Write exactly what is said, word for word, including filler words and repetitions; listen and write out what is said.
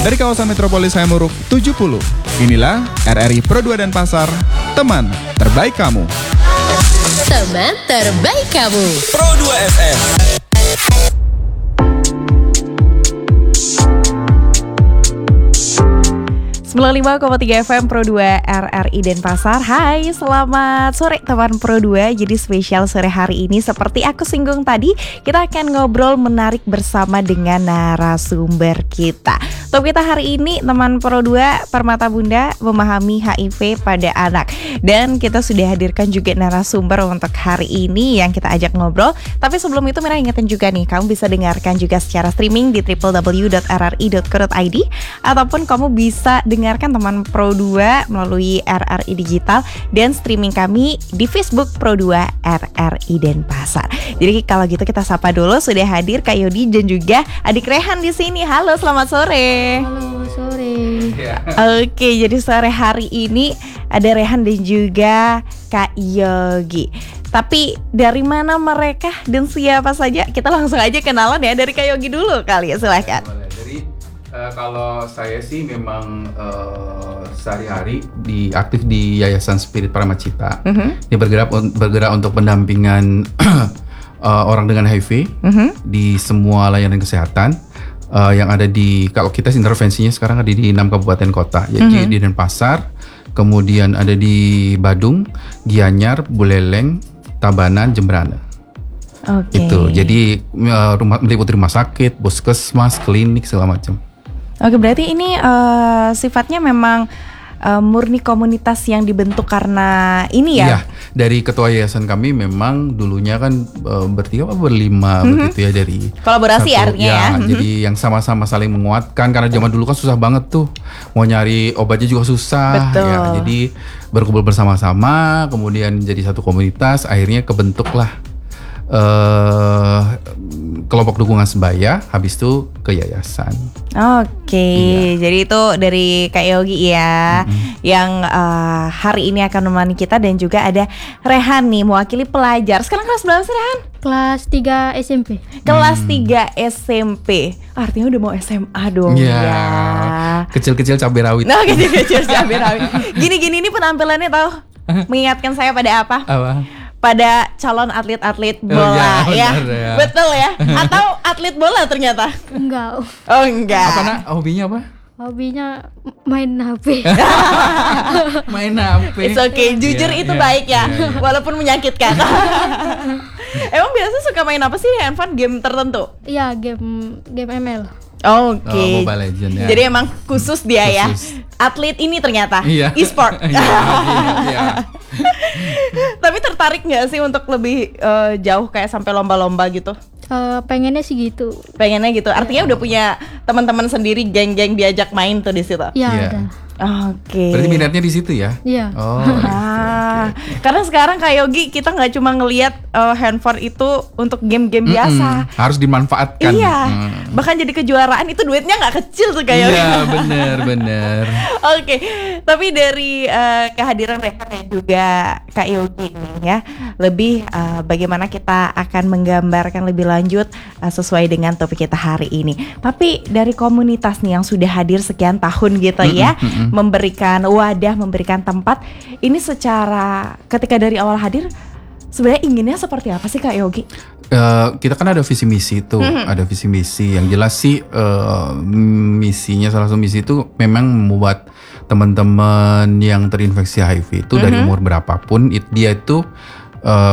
Dari kawasan Metropolis Hayamuruk tujuh puluh. Inilah R R I Pro dua Denpasar, teman terbaik kamu. Teman terbaik kamu. Pro dua F M. sembilan puluh lima koma tiga F M Pro dua R R I Denpasar. Hai, selamat sore teman Pro dua. Jadi spesial sore hari ini seperti aku singgung tadi, kita akan ngobrol menarik bersama dengan narasumber kita. Topik kita hari ini teman Pro dua, Permata Bunda memahami H I V pada anak. Dan kita sudah hadirkan juga narasumber untuk hari ini yang kita ajak ngobrol. Tapi sebelum itu Mira ingetin juga nih, kamu bisa dengarkan juga secara streaming di w w w dot r r i dot co dot i d ataupun kamu bisa dengar dengarkan teman Pro dua melalui R R I Digital dan streaming kami di Facebook Pro dua R R I Denpasar. Jadi kalau gitu kita sapa dulu, sudah hadir Kak Yodi dan juga adik Rehan di sini. Halo, selamat sore. Halo, sore. Oke, jadi sore hari ini ada Rehan dan juga Kak Yogi. Tapi dari mana mereka dan siapa saja? Kita langsung aja kenalan ya, dari Kak Yogi dulu kali ya, silakan. Uh, kalau saya sih memang uh, sehari-hari di aktif di Yayasan Spirit Paramacita. Mm-hmm. Dia bergerak bergerak untuk pendampingan uh, orang dengan H I V mm-hmm. di semua layanan kesehatan uh, yang ada di, kalau kita intervensinya sekarang ada di enam kabupaten kota, yaitu mm-hmm. di Denpasar, kemudian ada di Badung, Gianyar, Buleleng, Tabanan, Jemberana. Okay. Itu jadi uh, rumah, meliputi rumah sakit, puskesmas, klinik segala macam. Oke, berarti ini uh, sifatnya memang uh, murni komunitas yang dibentuk karena ini ya? Iya, dari ketua yayasan kami memang dulunya kan uh, bertiga apa berlima mm-hmm. begitu ya, dari kolaborasi satu, artinya ya. ya. Mm-hmm. Jadi yang sama-sama saling menguatkan, karena zaman dulu kan susah banget tuh, mau nyari obatnya juga susah. Betul. Ya, jadi berkumpul bersama-sama, kemudian jadi satu komunitas, akhirnya kebentuklah Uh, kelompok dukungan sebaya, habis itu ke yayasan. Oke, iya. Jadi itu dari Kak Yogi ya, mm-hmm. yang uh, hari ini akan menemani kita, dan juga ada Rehan nih mewakili pelajar. Sekarang kelas berapa sih Rehan? Kelas tiga S M P. Kelas hmm. tiga S M P. Artinya udah mau S M A dong yeah. ya. Kecil-kecil cabai rawit. Nah, kecil-kecil cabai rawit. Gini-gini ini penampilannya tahu mengingatkan saya pada apa? Apa? Pada calon atlet-atlet bola. Oh, ya, ya. benar, ya. Betul ya? Atau atlet bola ternyata? Enggak. Oh enggak. Apa nak? Hobinya apa? Hobinya main H P. Main H P. It's okay, jujur yeah, itu yeah, baik ya, yeah, yeah. walaupun menyakitkan. Emang biasa suka main apa sih handphone, game tertentu? Iya, game game M L. Oke. Okay. Oh, Mobile Legends ya. Jadi emang khusus dia khusus. ya. Atlet ini ternyata. Iya. E-sport. Iya, iya, iya. Tapi tertarik nggak sih untuk lebih uh, jauh kayak sampai lomba-lomba gitu? Uh, pengennya sih gitu. Pengennya gitu. Artinya udah punya teman-teman sendiri, geng-geng diajak main tuh di situ. Iya, yeah. ada. Oke. Berarti minatnya di situ ya? Iya. Oh. Ah, karena sekarang Kak Yogi kita nggak cuma ngelihat uh, handphone itu untuk game-game Mm-mm, biasa. harus dimanfaatkan. Iya. Mm. Bahkan jadi kejuaraan itu duitnya nggak kecil tuh Kak Yogi. Iya, benar, benar. Oke, tapi dari uh, kehadiran Rehan dan juga Kak Yogi nih ya, lebih uh, bagaimana kita akan menggambarkan lebih lanjut uh, sesuai dengan topik kita hari ini. Tapi dari komunitas nih yang sudah hadir sekian tahun gitu mm-mm, ya, mm-mm. memberikan wadah, memberikan tempat, ini secara ketika dari awal hadir sebenarnya inginnya seperti apa sih Kak Yogi? Uh, kita kan ada visi misi tuh, mm-hmm. ada visi misi yang jelas sih, uh, misinya salah satu misi itu memang membuat teman-teman yang terinfeksi H I V itu mm-hmm. dari umur berapapun it, dia itu uh,